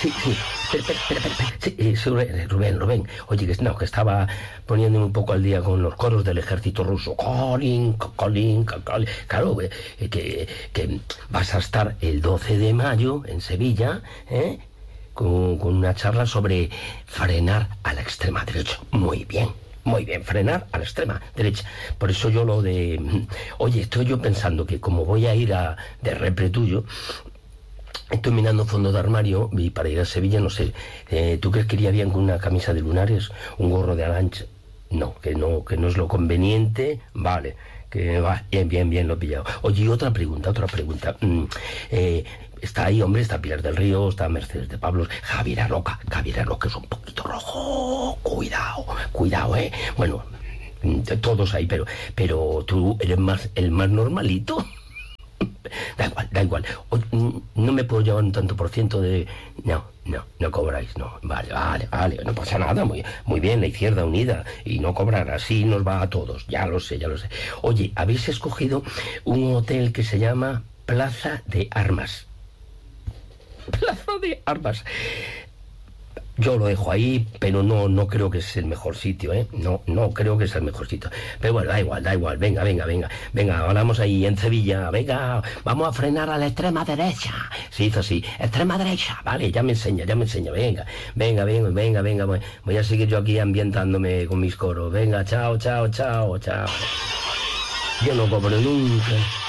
Sí, sí. Espera. Sí, sí, Rubén. Oye, que estaba poniéndome un poco al día con los coros del ejército ruso. Colin. Claro, que vas a estar el 12 de mayo en Sevilla, ¿eh? Con una charla sobre frenar a la extrema derecha. Muy bien, frenar a la extrema derecha. Por eso yo lo de... Oye, estoy yo pensando que como voy a ir de repre tuyo, estoy mirando fondo de armario y para ir a Sevilla, no sé, ¿tú crees que iría bien con una camisa de lunares, un gorro de Alancha? No, que no es lo conveniente, vale, que va, bien, lo he pillado. Oye, otra pregunta. Está ahí, hombre, está Pilar del Río, está Mercedes de Pablos, Javier Arroca es un poquito rojo, cuidado, bueno, todos ahí, pero tú eres el más normalito. Da igual. No me puedo llevar un tanto por ciento de... No cobráis, no. Vale, no pasa nada, muy bien, la Izquierda Unida, y no cobrar, así nos va a todos, ya lo sé. Oye, habéis escogido un hotel que se llama Plaza de Armas. Yo lo dejo ahí, pero no creo que es el mejor sitio, ¿eh? No creo que es el mejor sitio. Pero bueno, da igual. Venga, hablamos ahí en Sevilla. Venga, vamos a frenar a la extrema derecha. Se hizo así, extrema derecha. Vale, ya me enseña. Venga. Voy a seguir yo aquí ambientándome con mis coros. Venga, chao. Yo no cobro nunca.